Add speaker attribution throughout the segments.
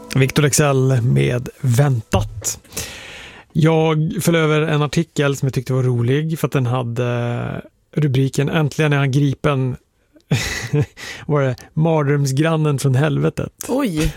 Speaker 1: Victor Leksell med Väntat. Jag föll över en artikel som jag tyckte var rolig för att den hade rubriken "Äntligen är han gripen". Var det mardrömsgrannen från helvetet.
Speaker 2: Oj.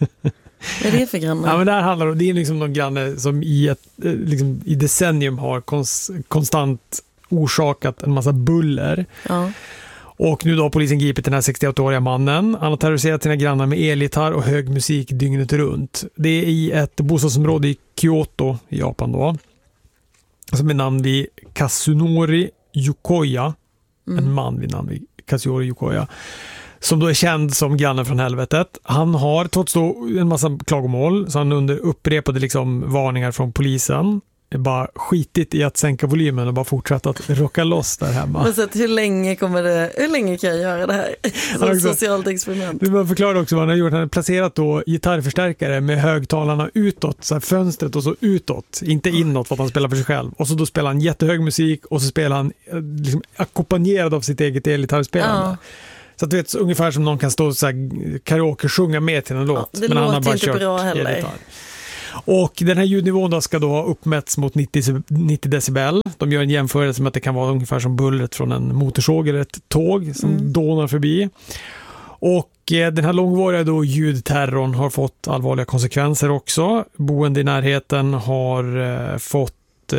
Speaker 2: Vad är det för granne?
Speaker 1: Ja, men det här handlar om, det är liksom någon granne som i decennium har konstant orsakat en massa buller.
Speaker 2: Ja.
Speaker 1: Och nu då har polisen gripit den här 68-åriga mannen. Han har terroriserat sina grannar med elgitarr och hög musik dygnet runt. Det är i ett bostadsområde i Kyoto i Japan då. Som är namn vid Kazunori Yukoya. En man vid namn vid Kazunori Yukoya. Som då är känd som grannen från helvetet. Han har trots då en massa klagomål, så han under upprepade liksom varningar från polisen bara skitit i att sänka volymen och bara fortsatt att rocka loss där hemma.
Speaker 2: Men så att hur länge kan jag göra det här? Som ett socialt experiment.
Speaker 1: Du bara förklara också vad han har gjort. Han har placerat då gitarrförstärkare med högtalarna utåt, så här fönstret och så utåt, inte inåt för att han spelar för sig själv. Och så då spelar han jättehög musik och så spelar han liksom ackompanjerad av sitt eget elgitarrspelande. Ja. Så att du vet, ungefär som någon kan stå så här karaoke sjunga med till en låt.
Speaker 2: Det men låter han har bara inte bra heller.
Speaker 1: Elgitarr. Och den här ljudnivån då ska då ha uppmätts mot 90 decibel. De gör en jämförelse med att det kan vara ungefär som bullret från en motorsåg eller ett tåg som dånar förbi. Och den här långvariga då ljudterrorn har fått allvarliga konsekvenser också. Boende i närheten har fått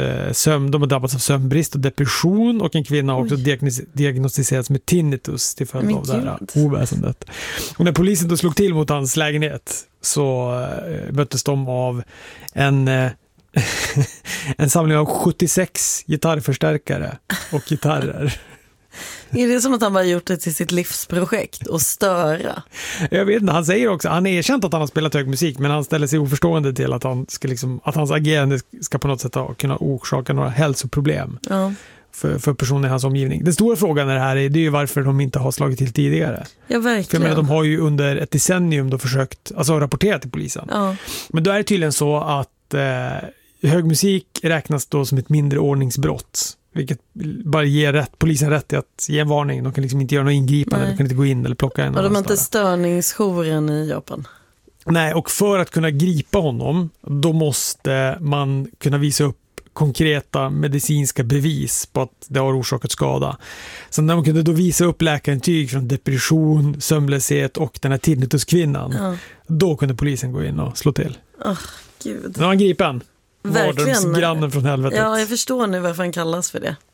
Speaker 1: de har drabbats av sömnbrist och depression, och en kvinna har också diagnostiserats med tinnitus till följd av det här oväsendet. Och när polisen då slog till mot hans lägenhet så möttes de av en samling av 76 gitarrförstärkare och gitarrer.
Speaker 2: Är det som att han bara gjort det till sitt livsprojekt och störa?
Speaker 1: Jag vet inte, han säger också, han är erkänt att han har spelat hög musik, men han ställer sig oförstående till att han ska att hans agerande ska på något sätt kunna orsaka några hälsoproblem för personer i hans omgivning. Den stora frågan är det här är ju varför de inte har slagit till tidigare.
Speaker 2: Ja, verkligen.
Speaker 1: För jag menar, de har ju under ett decennium då försökt rapportera till polisen.
Speaker 2: Ja.
Speaker 1: Men då är det tydligen så att hög musik räknas då som ett mindre ordningsbrott. Vilket bara ger polisen rätt i att ge en varning. De kan liksom inte göra något ingripande. De kan inte gå in eller plocka en.
Speaker 2: Och de är inte störningsjouren i Japan?
Speaker 1: Nej, och för att kunna gripa honom då måste man kunna visa upp konkreta medicinska bevis på att det har orsakat skada. Så när man kunde då visa upp läkarintyg från depression, sömnlöshet och den här tinnituskvinnan, då kunde polisen gå in och slå till.
Speaker 2: Gud.
Speaker 1: Nu var han gripen.
Speaker 2: Verkligen.
Speaker 1: Grannen från helvetet.
Speaker 2: Ja, jag förstår nu varför han kallas för det.